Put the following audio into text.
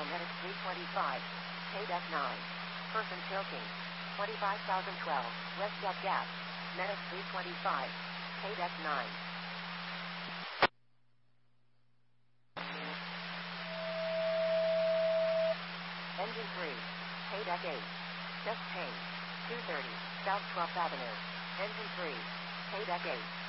call Medic 325. Paid F9. Person choking. 25,012. West Deck Gas. Medic 325. Paid F9. Engine 3. Paid F8. Chest change. 230. South 12th Avenue. Engine 3. Paid F8.